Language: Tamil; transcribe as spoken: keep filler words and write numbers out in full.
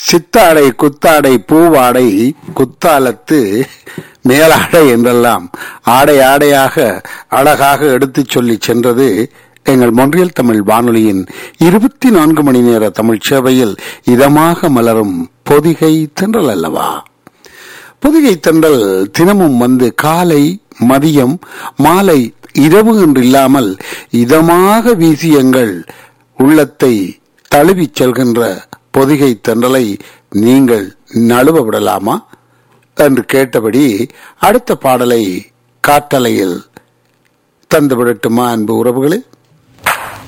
சித்தாடை குத்தாடை பூவாடை குத்தாலத்து மேலாடை என்றெல்லாம் ஆடை ஆடையாக அழகாக எடுத்துச் சொல்லி சென்றது எங்கள் மொன்றியல் தமிழ் வானொலியின் இருபத்தி நான்கு மணி நேர தமிழ் சேவையில் இதமாக மலரும் பொதிகை தென்றல் அல்லவா. பொதிகை தென்றல் தினமும் வந்து காலை மதியம் மாலை இரவு என்று இல்லாமல் இதமாக வீசி எங்கள் உள்ளத்தை தழுவிச் செல்கின்ற பொதிகை தென்றலை நீங்கள் நழுவ விடலாமா என்று கேட்டபடி அடுத்த பாடலை காற்றலையில் தந்து விடட்டுமா அன்பு உறவுகளே?